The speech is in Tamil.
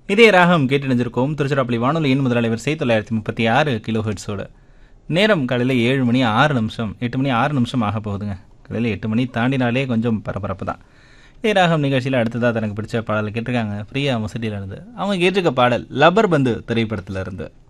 இதே ராகம் கேட்டணிஞ்சிருக்கோம் திருச்சிராப்பள்ளி வானொலியின் முதலாளி வரிசை 936 கிலோ ஹெர்ட்ஸோட. நேரம் காலையில் 7 மணி 6 நிமிஷம் 8 மணி 6 நிமிஷம் ஆக போகுதுங்க. காலையில் 8 மணி தாண்டினாலே கொஞ்சம் பரபரப்பு தான். இதே ராகம் நிகழ்ச்சியில் அடுத்ததாக தனக்கு பிடிச்ச பாடல் கேட்டிருக்காங்க பிரியா முசட்டியிலிருந்து. அவங்க கேட்டிருக்க பாடல் லப்பர் பந்து திரைப்படத்தில் இருந்து.